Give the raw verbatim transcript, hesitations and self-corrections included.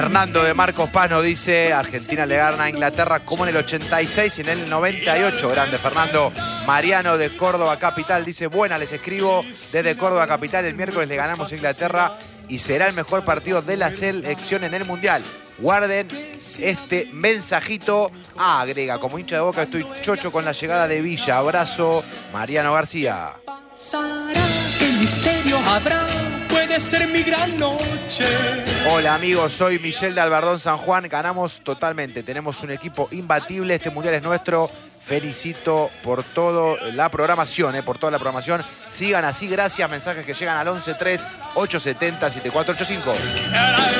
Fernando de Marcos Pano dice, Argentina le gana a Inglaterra como en el ochenta y seis y en el noventa y ocho. Grande Fernando. Mariano de Córdoba Capital dice, buena, les escribo desde Córdoba Capital. El miércoles le ganamos a Inglaterra y será el mejor partido de la selección en el Mundial. Guarden este mensajito. Ah, agrega, como hincha de Boca estoy chocho con la llegada de Villa. Abrazo, Mariano García. ¿Qué misterio habrá? Puede ser mi gran noche. Hola amigos, soy Michelle de Albardón San Juan. Ganamos totalmente, tenemos un equipo imbatible. Este mundial es nuestro. Felicito por toda la programación, eh, por toda la programación. Sigan así, gracias. Mensajes que llegan al once tres, ocho siete cero, siete cuatro ocho cinco.